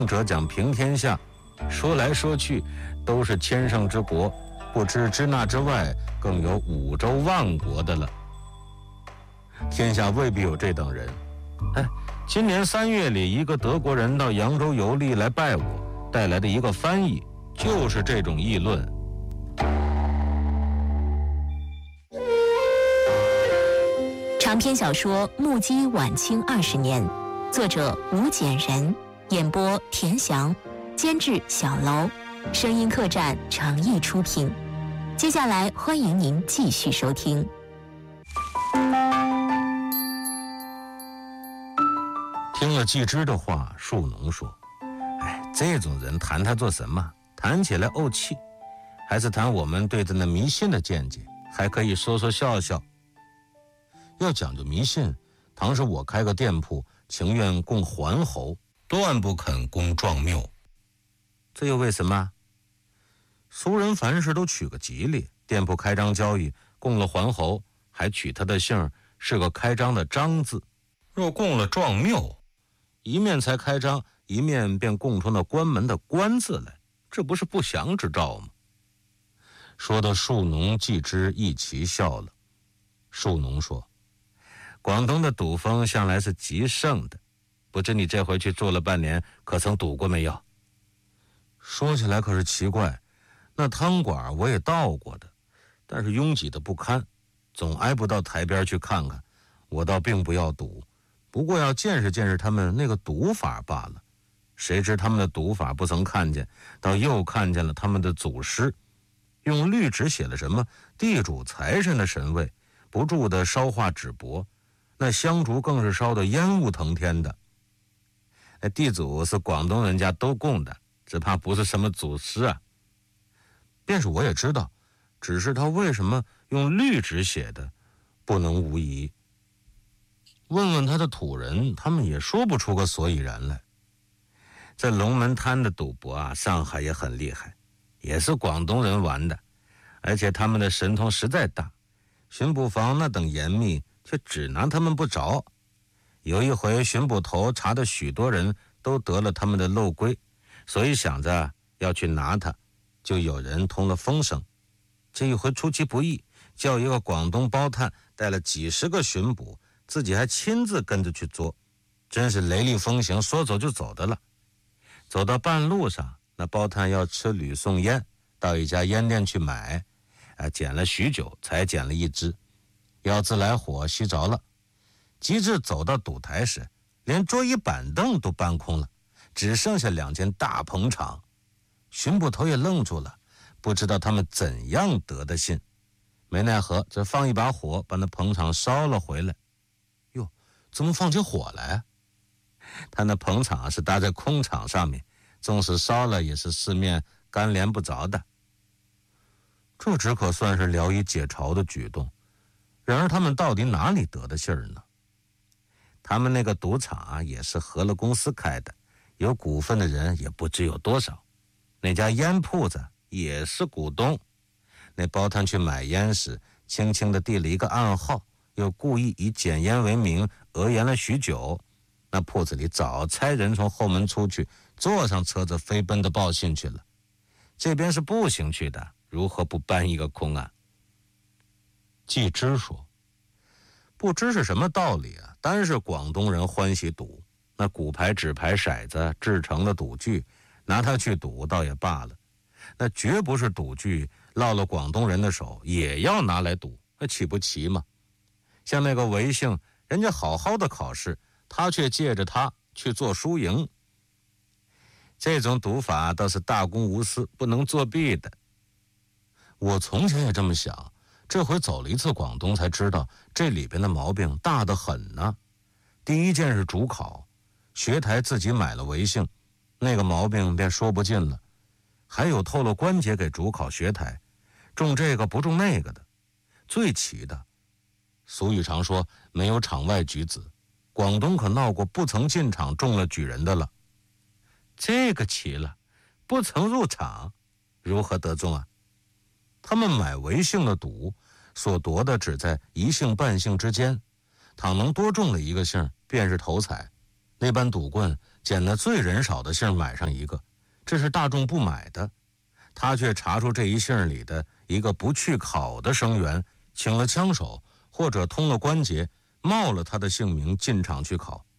者讲平天下，说来说去都是千乘之国，不知支那之外更有五洲万国的了。天下未必有这等人。今年3月里，一个德国人到扬州游历来拜我，带来的一个翻译就是这种议论。 长篇小说《目击晚清20年》，作者吴简人，演播田翔，监制小楼，声音客栈诚意出品。接下来欢迎您继续收听。 听了季之的话，树农说：“这种人谈他做什么？谈起来怄气，还是谈我们对他那迷信的见解，还可以说说笑笑。要讲究迷信，倘使我开个店铺，情愿供桓侯，断不肯供壮缪。这又为什么？俗人凡事都取个吉利，店铺开张交易，供了桓侯，还取他的姓，是个开张的张字。若供了壮缪，一面才开张，一面便供出那关门的关字来，这不是不祥之兆吗？”说到树农季之一齐笑了。树农说：“广东的赌风向来是极盛的，不知你这回去住了半年，可曾赌过没有？”说起来可是奇怪，那汤馆我也到过的，但是拥挤的不堪，总挨不到台边去看看。我倒并不要赌，不过要见识见识他们那个赌法罢了。谁知他们的赌法不曾看见，倒又看见了他们的祖师，用绿纸写了什么地主财神的神位，不住的烧化纸帛，那香烛更是烧得烟雾腾天的。地主是广东人家都供的，只怕不是什么祖师啊。便是我也知道，只是他为什么用绿纸写的，不能无疑。问问他的土人，他们也说不出个所以然来。这龙门滩的赌博啊，上海也很厉害，也是广东人玩的，而且他们的神通实在大，巡捕房那等严密，却只拿他们不着。有一回巡捕头查的许多人都得了他们的漏规，所以想着要去拿他，就有人通了风声。这一回出其不意，叫一个广东包探带了几十个巡捕，自己还亲自跟着去捉，真是雷厉风行，说走就走的了。走到半路上，那包探要吃吕宋烟，到一家烟店去买，捡了许久才捡了一支，要自来火熄着了。及至走到赌台时，连桌椅板凳都搬空了，只剩下2间大棚场。巡捕头也愣住了，不知道他们怎样得的信，没奈何，这放一把火把那棚场烧了回来。哟，怎么放起火来？他那棚场是搭在空场上面，纵使烧了也是四面干连不着的。这只可算是聊以解嘲的举动。然而他们到底哪里得的信儿呢？他们那个赌场啊，也是合了公司开的，有股份的人也不知有多少。那家烟铺子也是股东。那包探去买烟时，轻轻地递了一个暗号，又故意以捡烟为名讹言了许久。那铺子里早差人从后门出去，坐上车子飞奔的报信去了。这边是步行去的，如何不搬一个空啊？季之说：“不知是什么道理啊，单是广东人欢喜赌，那骨牌、纸牌、骰子制成的赌具，拿它去赌倒也罢了，那绝不是赌具落了广东人的手也要拿来赌，那岂不奇吗？像那个韦姓，人家好好的考试，他却借着他去做输赢。这种赌法倒是大公无私，不能作弊的。我从前也这么想，这回走了一次广东才知道，这里边的毛病大得很呢。第一件是主考，学台自己买了韦姓，那个毛病便说不尽了。还有透了关节给主考学台，中这个不中那个的。最奇的，俗语常说没有场外举子，广东可闹过不曾进场中了举人的了。这个奇了，不曾入场，如何得中啊？他们买韦姓的赌，所夺的只在一姓半姓之间，倘能多中了一个姓，便是头彩。那般赌棍捡那最人少的姓买上一个，这是大众不买的。他却查出这一姓里的一个不去考的生员，请了枪手或者通了关节，冒了他的姓名进场去考。